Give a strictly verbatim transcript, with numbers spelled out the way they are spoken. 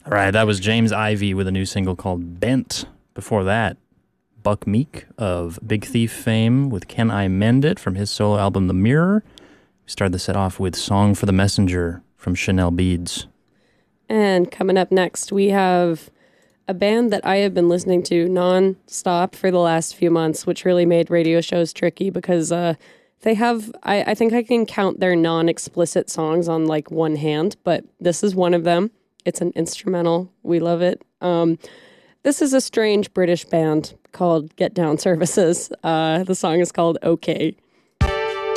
All right, that was James Ivy with a new single called Bent. Before that, Buck Meek of Big Thief fame with Can I Mend It from his solo album The Mirror. We started the set off with Song for the Messenger from Chanel Beads. And coming up next, we have a band that I have been listening to non-stop for the last few months, which really made radio shows tricky because uh, they have, I, I think I can count their non-explicit songs on like one hand, but this is one of them. It's an instrumental. We love it. Um, this is a strange British band called Get Down Services. Uh, the song is called Okay.